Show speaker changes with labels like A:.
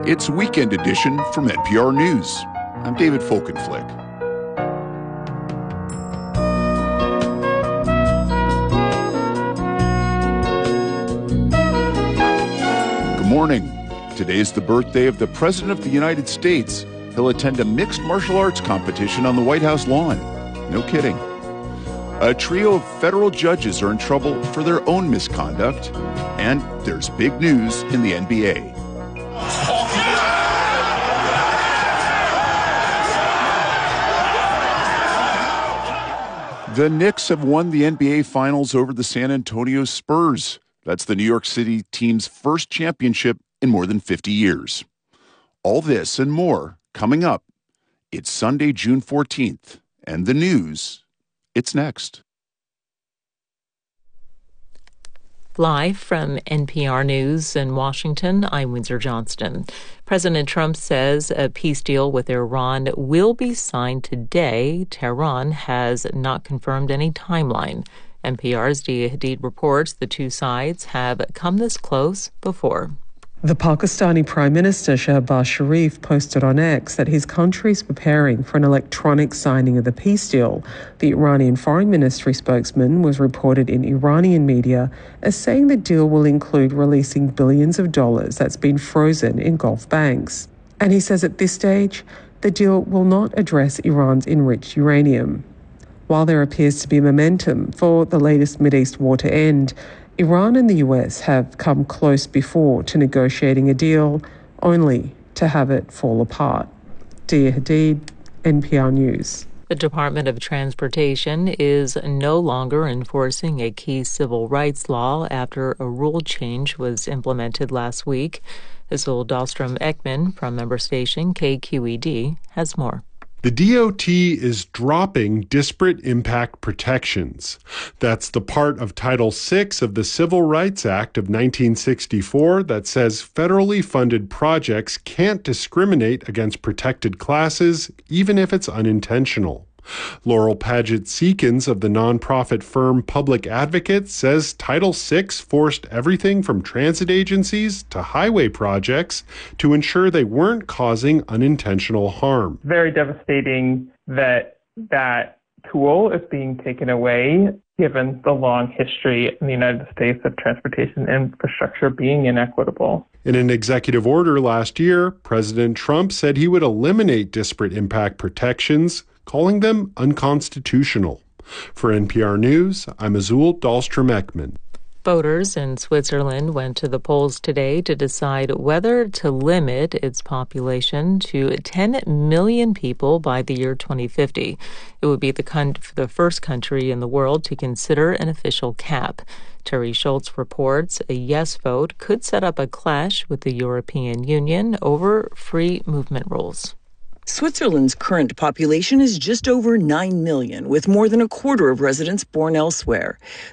A: It's Weekend Edition from NPR News. I'm David Folkenflik. Good morning. Today is the birthday of the President of the United States. He'll attend a mixed martial arts competition on the White House lawn. No kidding. A trio of federal judges are in trouble for their own misconduct. And there's big news in the NBA. The Knicks have won the NBA Finals over the San Antonio Spurs. That's the New York City team's first championship in more than 50 years. All this and more coming up. It's Sunday, June 14th, and the news, it's next.
B: Live from NPR News in Washington, I'm Windsor Johnston. President Trump says a peace deal with Iran will be signed today. Tehran has not confirmed any timeline. NPR's Dia Hadid reports the two sides have come this close before.
C: The Pakistani Prime Minister Shehbaz Sharif posted on X that his country is preparing for an electronic signing of the peace deal. The Iranian Foreign Ministry spokesman was reported in Iranian media as saying the deal will include releasing billions of dollars that's been frozen in Gulf banks. And he says at this stage, the deal will not address Iran's enriched uranium. While there appears to be momentum for the latest Mideast war to end, Iran and the US have come close before to negotiating a deal, only to have it fall apart. Dia Hadid, NPR News.
B: The Department of Transportation is no longer enforcing a key civil rights law after a rule change was implemented last week. Azul Dahlstrom-Ekman from member station KQED has more.
D: The DOT is dropping disparate impact protections. That's the part of Title VI of the Civil Rights Act of 1964 that says federally funded projects can't discriminate against protected classes, even if it's unintentional. Laurel Paget-Seekins of the nonprofit firm Public Advocate says Title VI forced everything from transit agencies to highway projects to ensure they weren't causing unintentional harm.
E: Very devastating that that tool is being taken away, given the long history in the United States of transportation infrastructure being inequitable.
D: In an executive order last year, President Trump said he would eliminate disparate impact protections, calling them unconstitutional. For NPR News, I'm Azul Dahlstrom-Ekman.
B: Voters in Switzerland went to the polls today to decide whether to limit its population to 10 million people by the year 2050. It would be the first country in the world to consider an official cap. Terry Schultz reports a yes vote could set up a clash with the European Union over free movement rules.
F: Switzerland's current population is just over 9 million, with more than a quarter of residents born elsewhere.